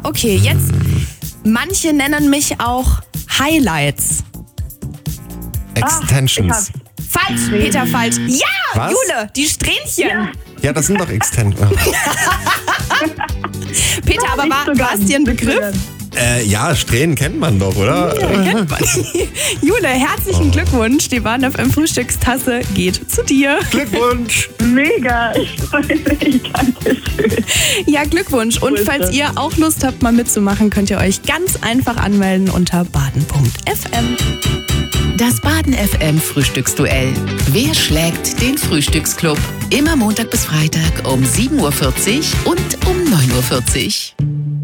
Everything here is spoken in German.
Okay, jetzt, manche nennen mich auch Highlights. Extensions. Falsch, Peter, falsch. Ja, Was? Jule, die Strähnchen. Ja, das sind doch Extensions. Peter, aber war es dir ein Begriff? Ja, Strähnen kennt man doch, oder? Kennt man. Jule, herzlichen Glückwunsch. Die Bahn FM Frühstückstasse geht zu dir. Glückwunsch! Mega, ich freue mich. Dankeschön. Ja, Glückwunsch. Und Grüße. falls ihr auch Lust habt, mal mitzumachen, könnt ihr euch ganz einfach anmelden unter baden.fm. Das Baden FM Frühstücksduell. Wer schlägt den Frühstücksclub? Immer Montag bis Freitag um 7.40 Uhr und um 9.40 Uhr.